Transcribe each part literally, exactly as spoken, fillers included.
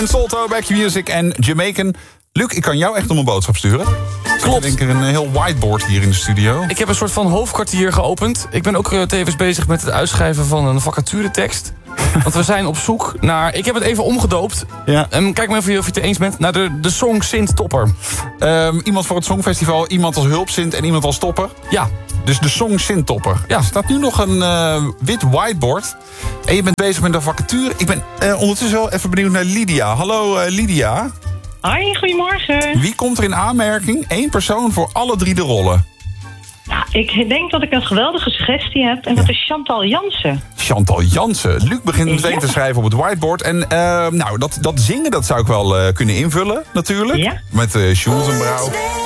Salto, Back to Music en Jamaican. Luc, ik kan jou echt om een boodschap sturen. Klopt. Ik denk er een heel whiteboard hier in de studio. Ik heb een soort van hoofdkwartier geopend. Ik ben ook uh, tevens bezig met het uitschrijven van een vacaturetekst. Want we zijn op zoek naar... Ik heb het even omgedoopt. Ja. Um, kijk maar even of je het er eens bent. Naar de, de song Sint Topper. Um, iemand voor het Songfestival, iemand als hulpzint en iemand als topper. Ja. Dus de song Sint Topper. Ja. Er staat nu nog een uh, wit whiteboard. En je bent bezig met een vacature. Ik ben uh, ondertussen wel even benieuwd naar Lydia. Hallo uh, Lydia. Hoi, goedemorgen. Wie komt er in aanmerking? Eén persoon voor alle drie de rollen. Ja, ik denk dat ik een geweldige suggestie heb. En dat is Chantal Jansen. Chantal Jansen. Luc begint meteen Ja. te schrijven op het whiteboard. En uh, nou, dat, dat zingen dat zou ik wel uh, kunnen invullen, natuurlijk. Ja. Met uh, Schulzenbrouw.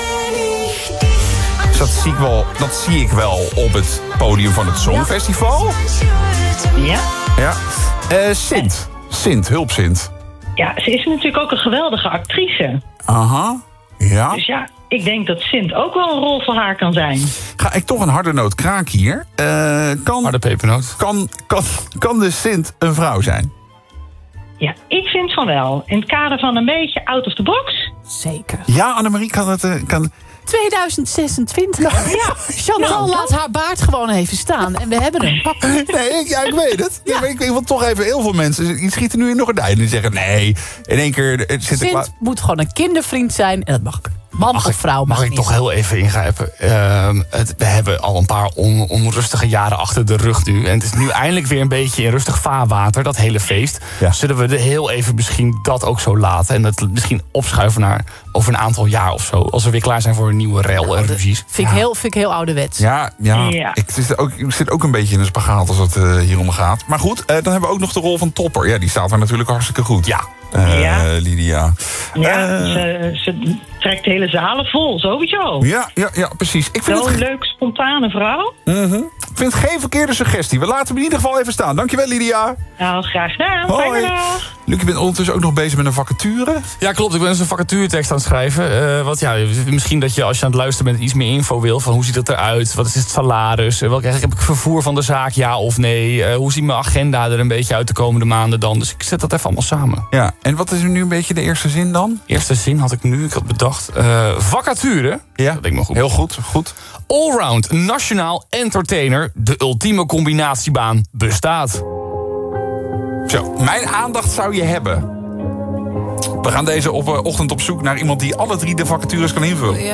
Dus dat zie, ik wel, dat zie ik wel op het podium van het Songfestival. Ja. Ja. Uh, Sint. Sint, hulpzint. Ja, ze is natuurlijk ook een geweldige actrice. Aha. Ja. Dus ja, ik denk dat Sint ook wel een rol voor haar kan zijn. Ga ik toch een harde noot kraken hier. Uh, kan, Harde pepernoot. kan, kan, kan de Sint een vrouw zijn? Ja, ik vind van wel. In het kader van een beetje out of the box. Zeker. Ja, Annemarie kan het... Uh, kan... tweeduizend zesentwintig. Ja, Chantal, laat haar baard gewoon even staan. En we hebben hem. Nee, ik, ja, ik weet het. Ja. Maar ik weet wel toch even heel veel mensen... Die schieten nu in nog een duim en zeggen... Nee, in één keer... Zit ik Sint moet gewoon een kindervriend zijn. En dat mag man Mag of ik, vrouw. mag ik niet. toch heel even ingrijpen? Uh, het, we hebben al een paar on, onrustige jaren achter de rug nu. En het is nu eindelijk weer een beetje in rustig vaarwater, dat hele feest. Ja. Zullen we er heel even misschien dat ook zo laten? En dat misschien opschuiven naar over een aantal jaar of zo. Als we weer klaar zijn voor een nieuwe rel en ruzies. Vind ik, heel, vind ik heel ouderwets. Ja, ja. Ja. Ik, zit ook, ik zit ook een beetje in een spagaat als het uh, hierom gaat. Maar goed, uh, dan hebben we ook nog de rol van topper. Ja, die staat er natuurlijk hartstikke goed. Ja. Uh, Ja. Lydia. Ja, Uh, ze, ze trekt de hele zalen vol, sowieso. ja, ja, ja, precies. Ik vind, Zo'n het, leuk, spontane vrouw. uh-huh. ik vind het geen verkeerde suggestie. We laten hem in ieder geval even staan. Dankjewel, Lydia. Nou, graag gedaan. Hoi. Fijne dag. Luc, je bent ondertussen ook nog bezig met een vacature. Ja, klopt. Ik ben dus een vacaturetekst aan het schrijven. Uh, wat, ja, misschien dat je als je aan het luisteren bent iets meer info wil. Van hoe ziet het eruit? Wat is het salaris? Uh, welke, heb ik vervoer van de zaak? Ja of nee? Uh, hoe ziet mijn agenda er een beetje uit de komende maanden dan? Dus ik zet dat even allemaal samen. Ja, en wat is er nu een beetje de eerste zin dan? Eerste zin had ik nu. Ik had bedacht. Uh, vacature. Ja, dat denk ik me goed. heel goed, goed. Allround nationaal entertainer. De ultieme combinatiebaan bestaat. Zo, mijn aandacht zou je hebben. We gaan deze op, uh, ochtend op zoek naar iemand die alle drie de vacatures kan invullen.